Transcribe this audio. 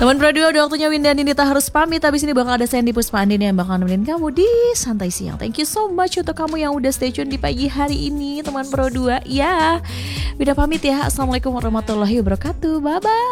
Teman Pro 2 udah waktunya Winda Nindita harus pamit. Habis ini bakal ada Sandy Puspaandini yang bakal nemenin kamu di Santai Siang. Thank you so much untuk kamu yang udah stay tune di pagi hari ini teman Pro 2. Ya, Winda pamit ya. Assalamualaikum warahmatullahi wabarakatuh. Bye-bye.